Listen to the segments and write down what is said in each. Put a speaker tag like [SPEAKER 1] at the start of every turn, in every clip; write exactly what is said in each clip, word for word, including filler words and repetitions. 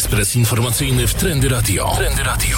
[SPEAKER 1] Ekspres informacyjny w Trendy Radio. Trendy Radio.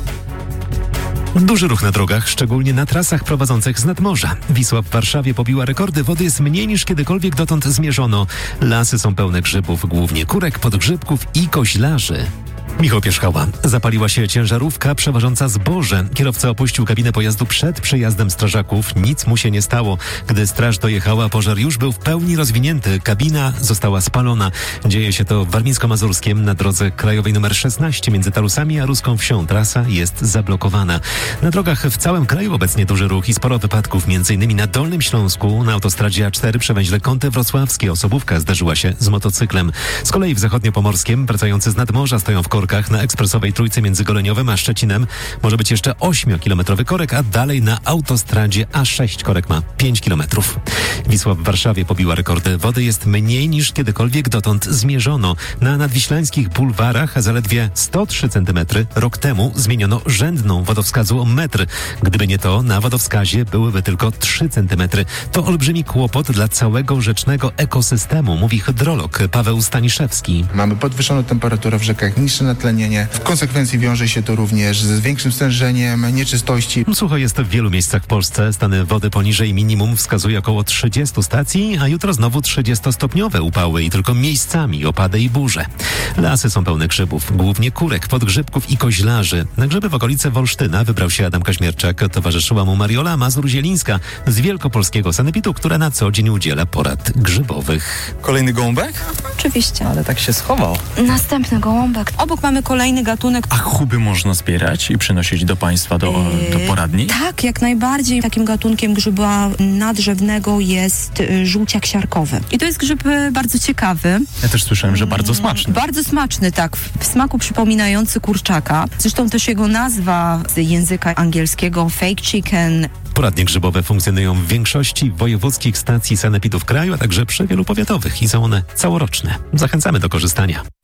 [SPEAKER 2] Duży ruch na drogach, szczególnie na trasach prowadzących z nadmorza. Wisła w Warszawie pobiła rekordy, wody jest mniej niż kiedykolwiek dotąd zmierzono. Lasy są pełne grzybów, głównie kurek, podgrzybków i koźlarzy. Michał Pierzchała. Zapaliła się ciężarówka przewożąca zboże. Kierowca opuścił kabinę pojazdu przed przyjazdem strażaków. Nic mu się nie stało. Gdy straż dojechała, pożar już był w pełni rozwinięty. Kabina została spalona. Dzieje się to w Warmińsko-Mazurskiem na drodze krajowej nr szesnaście między Tarusami a Ruską Wsią. Trasa jest zablokowana. Na drogach w całym kraju obecnie duży ruch i sporo wypadków, m.in. na Dolnym Śląsku, na autostradzie A cztery przy węźle Kąty Wrocławskie. Osobówka zdarzyła się z motocyklem. Z kolei w Zachodniopomorskiem wracający z nadmorza stoją w korkach. Na ekspresowej trójce między Goleniowem a Szczecinem może być jeszcze ośmiokilometrowy korek, a dalej na autostradzie A sześć korek ma pięć kilometrów. Wisła w Warszawie pobiła rekordy. Wody jest mniej niż kiedykolwiek dotąd zmierzono. Na nadwiślańskich bulwarach zaledwie sto trzy centymetry. Rok temu zmieniono rzędną wodowskazu o metr. Gdyby nie to, na wodowskazie byłyby tylko trzy centymetry. To olbrzymi kłopot dla całego rzecznego ekosystemu, mówi hydrolog Paweł Staniszewski.
[SPEAKER 3] Mamy podwyższoną temperaturę w rzekach, niższe natlenienie. W konsekwencji wiąże się to również z większym stężeniem nieczystości.
[SPEAKER 2] Sucho jest w wielu miejscach w Polsce. Stany wody poniżej minimum wskazuje około trzydziestu stacji, a jutro znowu trzydziestostopniowe upały i tylko miejscami opady i burze. Lasy są pełne grzybów, głównie kurek, podgrzybków i koźlarzy. Na grzyby w okolice Wolsztyna wybrał się Adam Kaźmierczak. Towarzyszyła mu Mariola Mazur-Zielińska z Wielkopolskiego Sanepidu, która na co dzień udziela porad grzybowych.
[SPEAKER 4] Kolejny gołąbek?
[SPEAKER 5] Oczywiście.
[SPEAKER 4] Ale tak się schował.
[SPEAKER 5] Następny gołąbek. Obok mamy kolejny gatunek.
[SPEAKER 4] A chuby można zbierać i przynosić do państwa, do,
[SPEAKER 5] Yy,
[SPEAKER 4] do poradni?
[SPEAKER 5] Tak, jak najbardziej. Takim gatunkiem grzyba nadrzewnego jest y, żółciak siarkowy. I to jest grzyb y, bardzo ciekawy.
[SPEAKER 4] Ja też słyszałem, że bardzo smaczny.
[SPEAKER 5] Bardzo smaczny, tak. W, w smaku przypominający kurczaka. Zresztą też jego nazwa z języka angielskiego fake chicken.
[SPEAKER 2] Poradnie grzybowe funkcjonują w większości wojewódzkich stacji sanepidów w kraju, a także przy wielu powiatowych i są one całoroczne. Zachęcamy do korzystania.